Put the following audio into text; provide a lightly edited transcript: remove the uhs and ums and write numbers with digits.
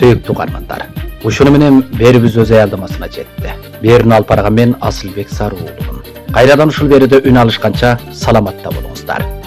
Сүйүктүү угармандар, ушуну менен берүүбүз өз аялдамасына жетти. Берүүнү алып барган мен Асылбек Сарыуулумун. Кайрадан ушул берүүдө үн алышканча саламатта болуңуздар.